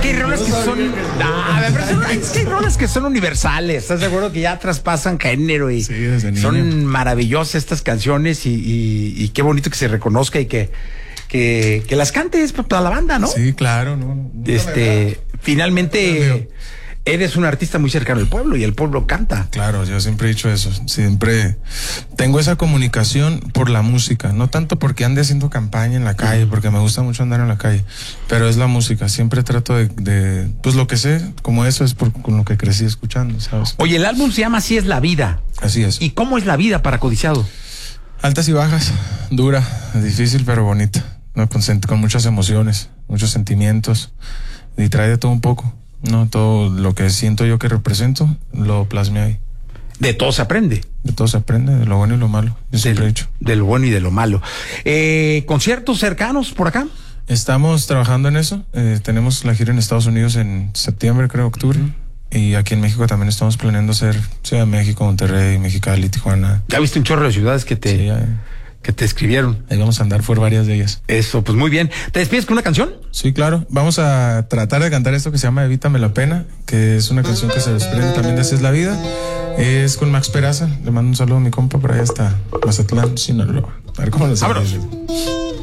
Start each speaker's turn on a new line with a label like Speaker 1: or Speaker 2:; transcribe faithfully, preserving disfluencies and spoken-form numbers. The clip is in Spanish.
Speaker 1: que hay rolas que son. Nah, pero son- es que hay rolas que son universales. ¿Estás de acuerdo? Que ya traspasan género y
Speaker 2: Sí, desde niño.
Speaker 1: son maravillosas estas canciones y, y- y qué bonito que se reconozca y que, que, que las cantes para toda la banda, ¿no?
Speaker 2: Sí, claro, no. no.
Speaker 1: Este, finalmente, eres un artista muy cercano al pueblo y el pueblo canta.
Speaker 2: Claro, yo siempre he dicho eso. Siempre tengo esa comunicación por la música, no tanto porque ande haciendo campaña en la calle, porque me gusta mucho andar en la calle, pero es la música. Siempre trato de, de pues lo que sé, como eso es por, con lo que crecí escuchando, ¿sabes?
Speaker 1: Oye, el álbum se llama Así es la vida.
Speaker 2: Así es.
Speaker 1: ¿Y cómo es la vida para Codiciado?
Speaker 2: Altas y bajas, dura, difícil pero bonita, ¿no? Con, sent- con muchas emociones, muchos sentimientos, y trae de todo un poco, ¿no? Todo lo que siento yo que represento, lo plasmé ahí.
Speaker 1: De todo se aprende.
Speaker 2: De todo se aprende, de lo bueno y lo malo, yo siempre he
Speaker 1: Del,
Speaker 2: dicho.
Speaker 1: de lo bueno y de lo malo. Eh, ¿Conciertos cercanos por acá?
Speaker 2: Estamos trabajando en eso, eh, tenemos la gira en Estados Unidos en septiembre, creo, octubre, y aquí en México también estamos planeando hacer Ciudad de México, Monterrey, Mexicali, Tijuana.
Speaker 1: Ya viste un chorro de ciudades que te,
Speaker 2: Sí, ya,
Speaker 1: que te escribieron.
Speaker 2: ahí vamos a andar por varias de ellas.
Speaker 1: Eso, pues muy bien. ¿Te despides con una canción?
Speaker 2: Sí, claro. Vamos a tratar de cantar esto que se llama Evítame la pena, que es una canción que se desprende también de Así es la vida. Es con Max Peraza. Le mando un saludo a mi compa por ahí hasta Mazatlán, Sinaloa. A ver cómo lo
Speaker 1: Vámonos.
Speaker 2: sabes.